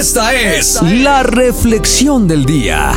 Esta es la reflexión del día.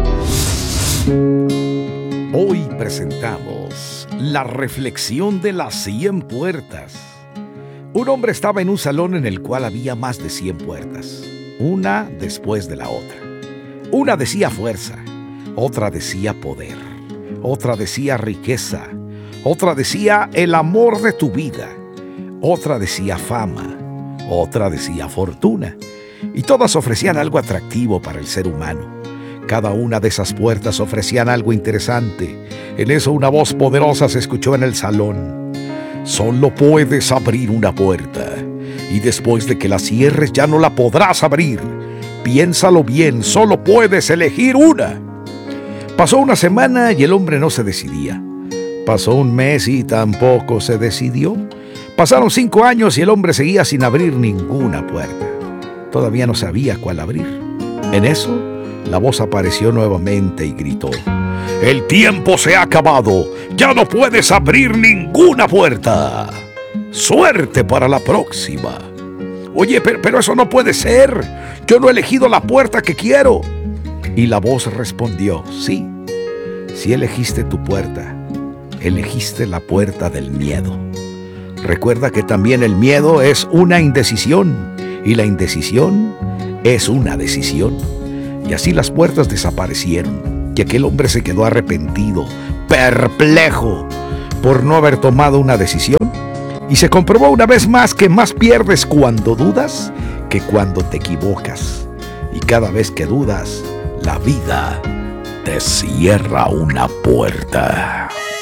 Hoy presentamos la reflexión de las 100 puertas. Un hombre estaba en un salón en el cual había más de 100 puertas, una después de la otra. Una decía fuerza, otra decía poder, otra decía riqueza, otra decía el amor de tu vida, otra decía fama, otra decía fortuna, y todas ofrecían algo atractivo para el ser humano. Cada una de esas puertas ofrecían algo interesante. En eso una voz poderosa se escuchó en el salón. Solo puedes abrir una puerta, y después de que la cierres ya no la podrás abrir. Piénsalo bien, solo puedes elegir una. Pasó una semana y el hombre no se decidía. Pasó un mes y tampoco se decidió. Pasaron 5 años y el hombre seguía sin abrir ninguna puerta. Todavía no sabía cuál abrir. En eso, la voz apareció nuevamente y gritó: ¡El tiempo se ha acabado! ¡Ya no puedes abrir ninguna puerta! ¡Suerte para la próxima! Oye, pero eso no puede ser. Yo no he elegido la puerta que quiero. Y la voz respondió: sí elegiste tu puerta. Elegiste la puerta del miedo. Recuerda que también el miedo es una indecisión, y la indecisión es una decisión. Y así las puertas desaparecieron, y aquel hombre se quedó arrepentido, perplejo, por no haber tomado una decisión. Y se comprobó una vez más que más pierdes cuando dudas que cuando te equivocas. Y cada vez que dudas, la vida te cierra una puerta.